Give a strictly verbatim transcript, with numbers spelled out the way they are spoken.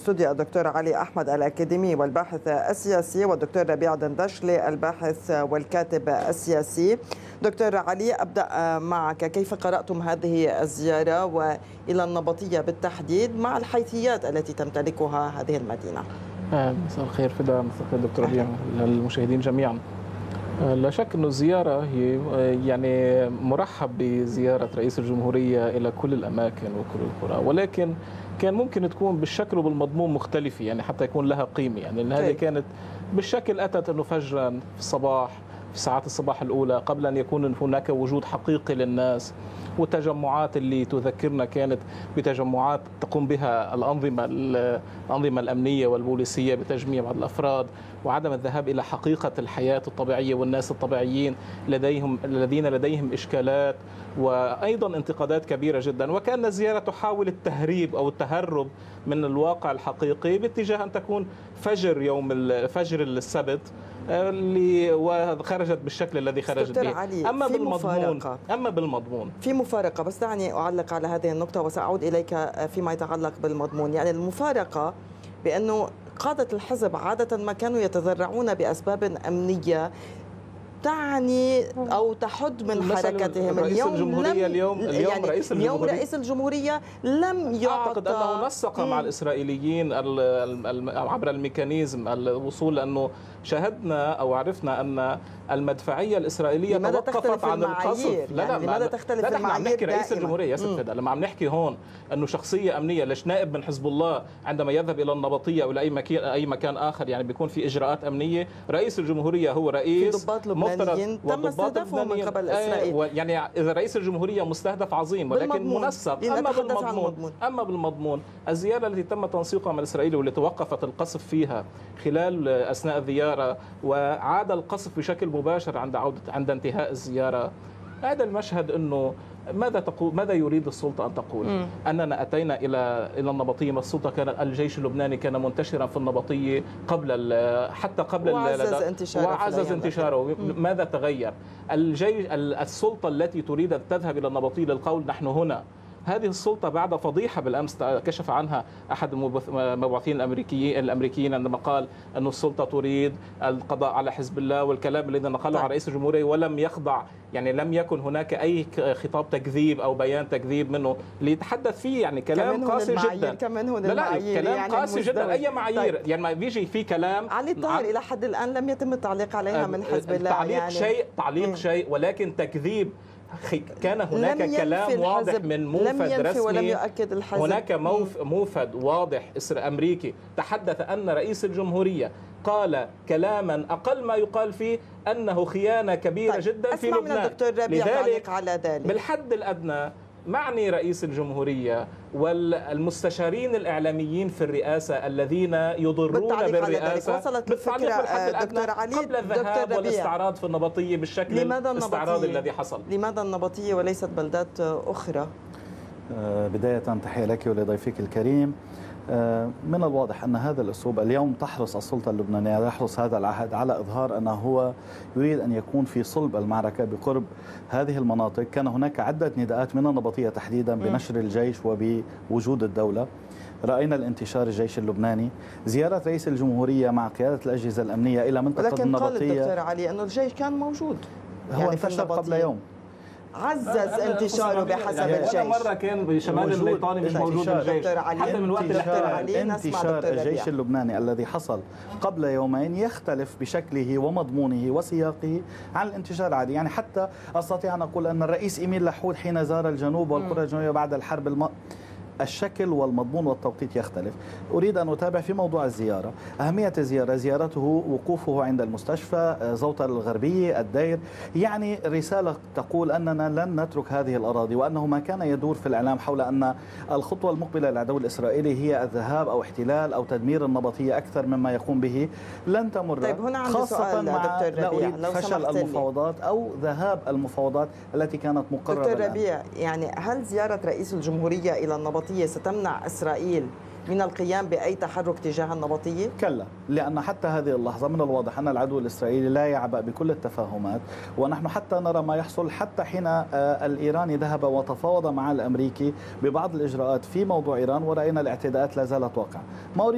الاستوديو الدكتور علي أحمد الأكاديمي والباحث السياسي، والدكتور ربيع دندشلي الباحث والكاتب السياسي. دكتور علي، أبدأ معك، كيف قرأتم هذه الزيارة وإلى النبطية بالتحديد مع الحيثيات التي تمتلكها هذه المدينة؟ مساء الخير فدا، مساء الخير دكتور ربيع للمشاهدين جميعا. لا شك أن الزيارة هي يعني مرحب بزيارة رئيس الجمهورية إلى كل الأماكن وكل القرى، ولكن كان ممكن تكون بالشكل وبالمضمون مختلفة، يعني حتى يكون لها قيمة. يعني إن هذه كانت بالشكل أتت أنه فجرا في الصباح، في ساعات الصباح الأولى، قبل أن يكون هناك وجود حقيقي للناس، والتجمعات اللي تذكرنا كانت بتجمعات تقوم بها الأنظمة الأنظمة الأمنية والبوليسية بتجميع بعض الأفراد، وعدم الذهاب إلى حقيقة الحياة الطبيعية والناس الطبيعيين لديهم الذين لديهم إشكالات وأيضا انتقادات كبيرة جدا. وكان الزيارة تحاول التهريب أو التهرب من الواقع الحقيقي باتجاه أن تكون فجر يوم فجر السبت اللي وخرجت بالشكل الذي خرجت به. أما بالمضمون أما بالمضمون في مفارقة، بس دعني أعلق على هذه النقطة وسأعود إليك فيما يتعلق بالمضمون. يعني المفارقة بأنه قادة الحزب عادة ما كانوا يتذرعون بأسباب أمنية تعني أو تحد من حركتهم. رئيس اليوم الجمهورية اليوم اليوم يعني رئيس اليوم الجمهورية رئيس الجمهورية لم يعطى، أعتقد أنه نسق مع الإسرائيليين عبر الميكانيزم الوصول، لأنه شاهدنا أو عرفنا أن المدفعية الإسرائيلية توقفت عن القصف. لا لا لماذا تختلف لا المعايير؟ لما عم نحكي رئيس الجمهورية يا ست، لما عم نحكي هون أنه شخصية أمنية، ليش نائب من حزب الله عندما يذهب إلى النبطية أو أي مكان أي مكان آخر يعني بيكون في إجراءات أمنية؟ رئيس الجمهورية هو رئيس، في ضباط لبنانيين تم استهدافهم من قبل إسرائيل. يعني إذا رئيس الجمهورية مستهدف عظيم، ولكن منسق. أما بالمضمون أما بالمضمون الزيارة التي تم تنسيقها مع إسرائيل والتي توقفت القصف فيها خلال أثناء الزيارة وعاد القصف بشكل مباشر عند عودة عند انتهاء الزيارة، هذا المشهد انه ماذا تقول ماذا يريد السلطة ان تقول؟ م. اننا اتينا الى الى النبطية، ما السلطة كان الجيش اللبناني كان منتشرا في النبطية قبل حتى قبل وعزز انتشاره وعزز انتشاره. ماذا تغير؟ الجيش السلطة التي تريد ان تذهب الى النبطية للقول نحن هنا، هذه السلطة بعد فضيحة بالأمس كشف عنها أحد المبعوثين الأمريكيين الأمريكيين عندما قال أن السلطة تريد القضاء على حزب الله، والكلام الذي نقله عن رئيس الجمهورية، ولم يخضع يعني لم يكن هناك أي خطاب تكذيب أو بيان تكذيب منه ليتحدث فيه. يعني كلام قاسي جدا. كمان لا لا كلام يعني قاسي جدا. أي معايير؟ طيب. يعني ما بيجي في كلام علي الطاهر إلى حد الآن لم يتم التعليق عليها من حزب الله. تعليق يعني شيء تعليق م. شيء ولكن تكذيب. كان هناك كلام واضح من موفد رسمي ولم يؤكد الحزب. هناك موفد واضح أمريكي تحدث أن رئيس الجمهورية قال كلاما أقل ما يقال فيه أنه خيانة كبيرة طيب. جدا في لبنان. أسمع من الدكتور ربيع تعليق على ذلك. بالحد الأدنى معني رئيس الجمهورية والمستشارين الإعلاميين في الرئاسة الذين يضرون بالرئاسة وصلت الفكرة دكتور علي قبل الذهاب والاستعراض في النبطية بالشكل الاستعراض الذي حصل. لماذا النبطية وليست بلدات أخرى؟ بداية تحية لك ولضيفك الكريم. من الواضح أن هذا الأسلوب اليوم تحرص السلطة اللبنانية، يحرص هذا العهد على إظهار أنه هو يريد أن يكون في صلب المعركة بقرب هذه المناطق. كان هناك عدة نداءات من النبطية تحديدا بنشر الجيش وبوجود الدولة. رأينا الانتشار الجيش اللبناني، زيارة رئيس الجمهورية مع قيادة الأجهزة الأمنية إلى منطقة النبطية. لكن قال الدكتور علي أنه الجيش كان موجود، هو يعني انتشر قبل يوم، عزز انتشاره بحسب يعني الجيش. مرة كان بشمال الليطاني مش موجود الجيش حتى من وقت انتشار, انتشار الجيش اللبناني الذي حصل قبل يومين يختلف بشكله ومضمونه وسياقه عن الانتشار العادي. يعني حتى أستطيع أن أقول أن الرئيس إيميل لحود حين زار الجنوب والقرى الجنوبية بعد الحرب الم... الشكل والمضمون والتوقيت يختلف. أريد أن أتابع في موضوع الزيارة، أهمية الزيارة، زيارته، وقوفه عند المستشفى، زوطة الغربية، الدير، يعني رسالة تقول أننا لن نترك هذه الأراضي، وأنه ما كان يدور في الإعلام حول أن الخطوة المقبلة للعدو الإسرائيلي هي الذهاب أو احتلال أو تدمير النبطية أكثر مما يقوم به لن تمر. طيب هنا عندي خاصة سؤال مع دكتور ربيع، لو فشل المفاوضات أو ذهاب المفاوضات التي كانت مقررة. دكتور ربيع، يعني هل زيارة رئيس الجمهورية إلى النبطية ستمنع إسرائيل من القيام بأي تحرك تجاه النبطية؟ كلا، لأن حتى هذه اللحظة من الواضح أن العدو الإسرائيلي لا يعبأ بكل التفاهمات، ونحن حتى نرى ما يحصل حتى حين الإيراني ذهب وتفاوض مع الأمريكي ببعض الإجراءات في موضوع إيران، ورأينا الاعتداءات لا زالت واقعة.